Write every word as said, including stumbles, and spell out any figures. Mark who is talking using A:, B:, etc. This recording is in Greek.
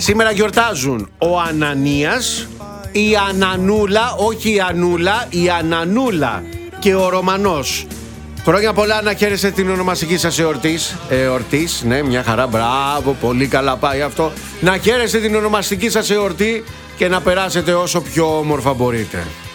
A: σήμερα γιορτάζουν ο Ανανίας, η Ανανούλα, όχι η Ανούλα, η Ανανούλα και ο Ρωμανός. Χρόνια πολλά, να χαίρεστε την ονομαστική σας εορτής. Εορτής, ναι, μια χαρά, μπράβο, πολύ καλά πάει αυτό. Να χαίρεστε την ονομαστική σας εορτή και να περάσετε όσο πιο όμορφα μπορείτε.